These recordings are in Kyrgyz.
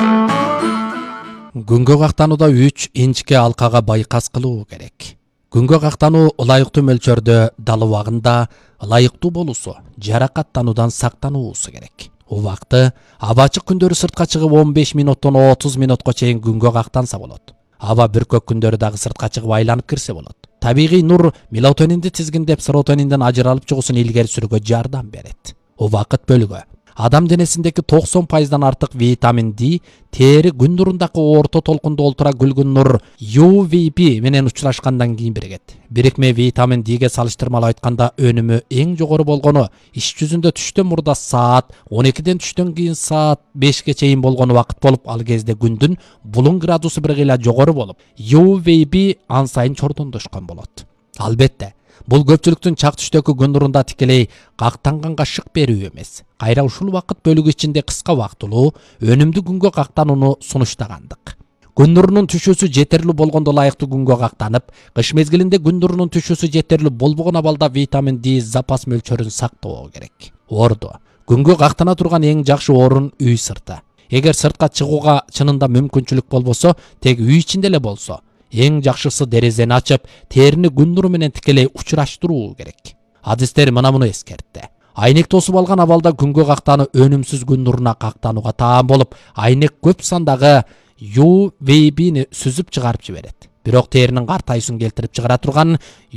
Күнгө кактанууда 3 инчке алкага байкас кылуу керек. Күнгө кактануу ылайыктуу мөлчөрдө дал убагында ылайыктуу болуусу, жаракаттануудан сактануусу керек. Убакты аба ачык күндөрү сыртка чыгып 15 минуттан 30 минутка чейин күнгө кактанса болот. Аба бүркөк күндөрү дагы сыртка чыгып айланып кирсе болот. Табигый нур мелатонинди тизгиндеп серотонинден ажыралып чыгуусун илгери сүрүүгө жардам берет. Убакыт бөлүгү. Адам денесиндеги 90%дан артык витамин D тери күн нурундаky орто толкунда олтура күлгүн нур UVB менен учурашкандан кийин биригет. Бирикме витамин D'ге салыштырмалуу айтканда өнүмү эң жогору болгону иш жүзүндө түштөн мурда саат 12ден түштөн кийин саат 5ке чейин болгон убакыт болуп, ал кезде күндүн булуң градусу бир кыйла жогору болуп, UVB ан сайын чордондошкон болот. Албетте, бул көпчүлүктүн чак түштөгү күн нурунда тикелей кактанганга шык берүү эмес. Кайра ушул убакыт бөлүгү ичинде кыска убактылуу, өнүмдүү күнгө кактанууну сунуштагандык. Күн нурунун түшүүсү жетерлүү болгондо ылайыктуу күнгө кактанып, кыш мезгилинде күн нурунун түшүүсү жетерлүү болбогон абалда витамин D запас мөлчөрүн сактоо керек. Орду. Күнгө кактана турган эң жакшы орун үй сырты. Эгер сыртка чыгууга чынында мүмкүнчүлүк болбосо, тек үй ичинде эле болсо, эң жакшысы дерезени ачып, терини күн нуру менен тикелей учураштыруу керек. Адистер муну эскертти. Айнек тосуп алган абалда күнгө кактануу өнүмсүз күн нуруна кактанууга таан болуп, айнек көп сандагы UVB'ни сүзүп чыгарып жиберет. Бирок теринин картайышын келтирип чыгара турган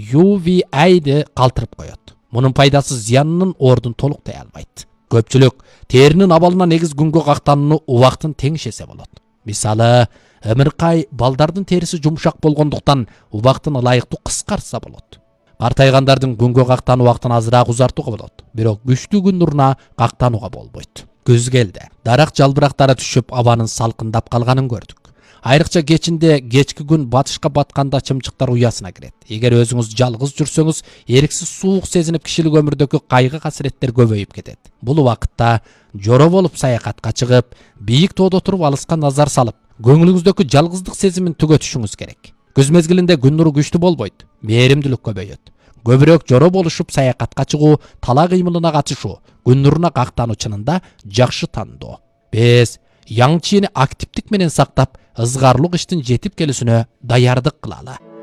UVA'ды калтырып коет. Мунун пайдасы зыянынын ордун толуктай албайт. Көпчүлүк теринин абалына негиз күнгө кактанууну убактын теңшесе болот. Мисалы, ымыркай балдардын терisi жумшак болгондуктан убактын ылайыктуу кыскартса болот. Картайгандардын күнгө кактануу убактын азыраак узартууга болот, бирок күчтүү күн нуруна кактанууга болбойт. Күз келди. Дарак жалбырактары түшүп, абанын салкындап калганын көрдүк. Айрыкча кечинде кечки күн батышка батканда чымчыктар уясына кирет. Эгер өзүңүз жалгыз жүрсөңүз, эриксиз суук сезинип кишилик өмүрдөгү кайгы касиреттер көбөйүп кетет. Бул убакытта жоро болуп саякатка чыгып, бийик тоодо туруп алыска назар салып, көңүлүңүздөгү жалгыздык сезимин түгөтүшүңүз керек. Күз мезгилинде күн нуру күчтүү болбойт, мээримдүүлүк көбөйөт. Көбүрөөк жоро болушуп саякатка чыгуу, тала кыймылына катышуу, күн нуруна кактануу чынында жакшы тандоо. Биз яңчыны активдик менен сактап, ызгарлык иштин жетип келүүсүнө даярдык кылалы.